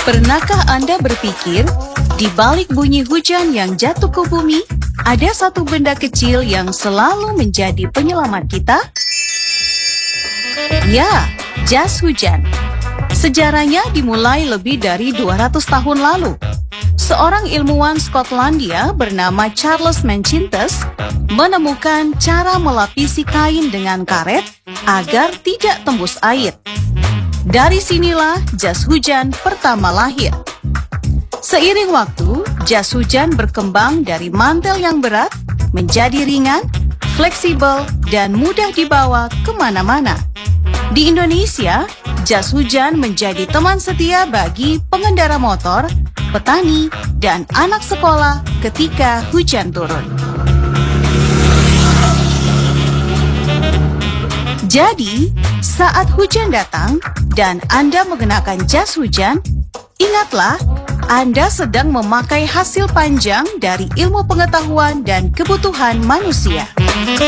Pernahkah Anda berpikir, di balik bunyi hujan yang jatuh ke bumi, ada satu benda kecil yang selalu menjadi penyelamat kita? Ya, jas hujan. Sejarahnya dimulai lebih dari 200 tahun lalu. Seorang ilmuwan Skotlandia bernama Charles Mancintes menemukan cara melapisi kain dengan karet agar tidak tembus air. Dari sinilah jas hujan pertama lahir. Seiring waktu, jas hujan berkembang dari mantel yang berat menjadi ringan, fleksibel, dan mudah dibawa kemana-mana. Di Indonesia, jas hujan menjadi teman setia bagi pengendara motor, petani, dan anak sekolah ketika hujan turun. Jadi, saat hujan datang dan Anda mengenakan jas hujan, ingatlah Anda sedang memakai hasil panjang dari ilmu pengetahuan dan kebutuhan manusia.